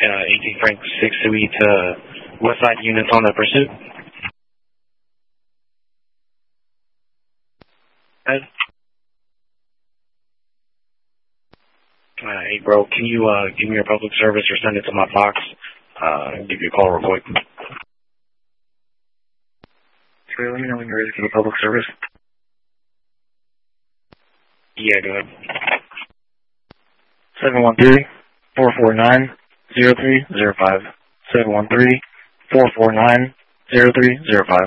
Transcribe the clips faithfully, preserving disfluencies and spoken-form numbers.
uh, eighteen Frank six Suite uh, West Side units on the pursuit. Ed? Uh, hey, bro, can you uh, give me your public service or send it to my box? Uh, I'll give you a call real quick. So let me know when you're ready for the public service. Yeah, go ahead. seven one three, four four nine, zero three zero five. seven one three, four four nine, zero three zero five.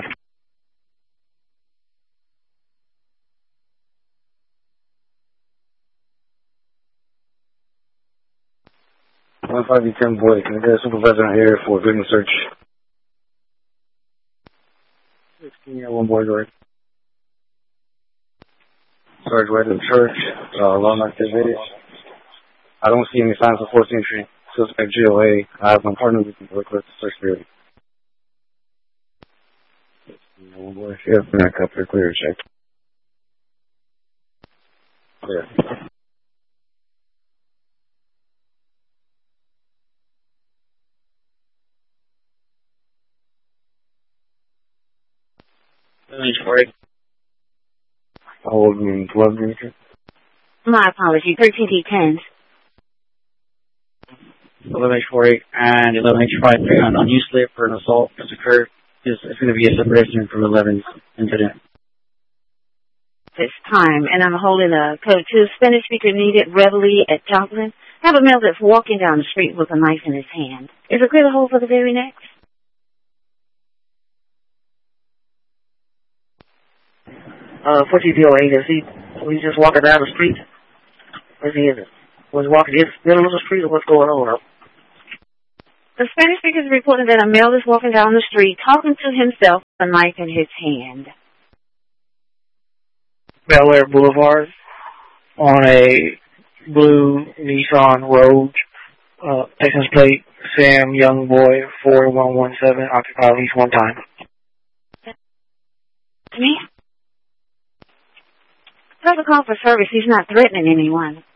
one five ten boy, can I get a supervisor in here for victim search? sixteen year one boy, right? Sarge, right in church, uh, alarm activity. I don't see any signs of forced entry. Suspect G O A. I have my partner with me to request a search period. sixteen year one boy, yeah, back up here, clear check. Clear. How old are you? twelve, Dimitri? My apologies. thirteen D ten. eleven H forty-eight and eleven H five found on use slip for an assault has occurred. It's, it's going to be a separation from eleven's incident. This time, and I'm holding a code two Spanish speaker needed readily at Joplin. Have a male that's walking down the street with a knife in his hand. Is it clear to hold for the very next? Uh, fourteen D O eight, is he, was he just walking down the street? Was he in it? Was he walking in the middle of the street or what's going on? The Spanish speaker is reporting that a male is walking down the street talking to himself with a knife in his hand. Bel Air Boulevard on a blue Nissan Rogue, uh, Texas plate, Sam Young Boy four one one seven, occupied at least one time. Me? There's a call for service. He's not threatening anyone.